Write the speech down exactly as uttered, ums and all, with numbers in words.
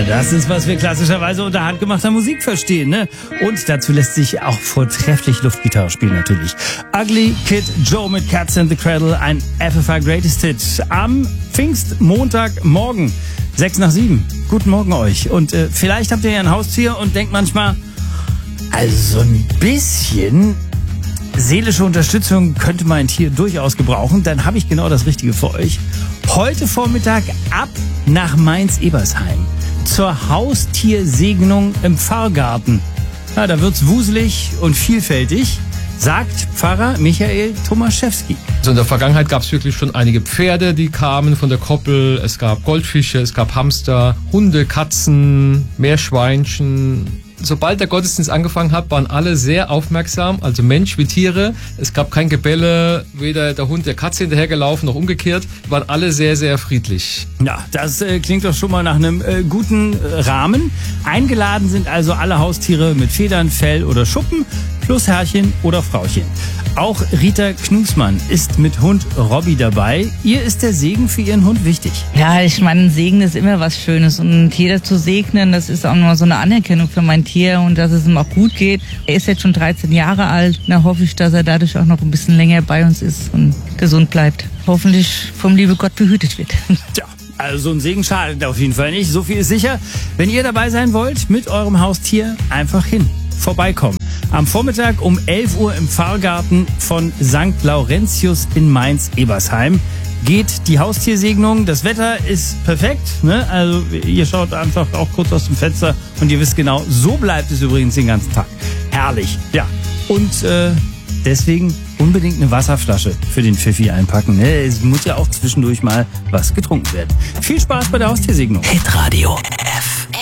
das ist, was wir klassischerweise unter handgemachter Musik verstehen, ne? Und dazu lässt sich auch vortrefflich Luftgitarre spielen, natürlich. Ugly Kid Joe mit Cats in the Cradle, ein F F I Greatest Hit am Pfingstmontagmorgen, sechs nach sieben. Guten Morgen euch. Und äh, vielleicht habt ihr ja ein Haustier und denkt manchmal, also so ein bisschen seelische Unterstützung könnte mein Tier durchaus gebrauchen. Dann habe ich genau das Richtige für euch. Heute Vormittag ab nach Mainz-Ebersheim zur Haustiersegnung im Pfarrgarten. Ja, da wird's wuselig und vielfältig, sagt Pfarrer Michael Tomaszewski. Also in der Vergangenheit gab es wirklich schon einige Pferde, die kamen von der Koppel. Es gab Goldfische, es gab Hamster, Hunde, Katzen, Meerschweinchen. Sobald der Gottesdienst angefangen hat, waren alle sehr aufmerksam, also Mensch wie Tiere. Es gab kein Gebelle, weder der Hund der Katze hinterhergelaufen noch umgekehrt. Waren alle sehr, sehr friedlich. Ja, das äh, klingt doch schon mal nach einem äh, guten äh, Rahmen. Eingeladen sind also alle Haustiere mit Federn, Fell oder Schuppen, plus Herrchen oder Frauchen. Auch Rita Knusmann ist mit Hund Robby dabei. Ihr ist der Segen für ihren Hund wichtig. Ja, ich meine, ein Segen ist immer was Schönes. Und ein Tier zu segnen, das ist auch nur so eine Anerkennung für mein Tier und dass es ihm auch gut geht. Er ist jetzt schon dreizehn Jahre alt. Da hoffe ich, dass er dadurch auch noch ein bisschen länger bei uns ist und gesund bleibt. Hoffentlich vom liebe Gott behütet wird. Tja. Also ein Segen schadet auf jeden Fall nicht. So viel ist sicher. Wenn ihr dabei sein wollt mit eurem Haustier, einfach hin, vorbeikommen. Am Vormittag um elf Uhr im Pfarrgarten von Sankt Laurentius in Mainz-Ebersheim geht die Haustiersegnung. Das Wetter ist perfekt, ne? Also ihr schaut einfach auch kurz aus dem Fenster und ihr wisst genau, so bleibt es übrigens den ganzen Tag. Herrlich, ja. Und äh, deswegen unbedingt eine Wasserflasche für den Pfiffi einpacken. Ne? Es muss ja auch zwischendurch mal was getrunken werden. Viel Spaß bei der Haustiersegnung. Hitradio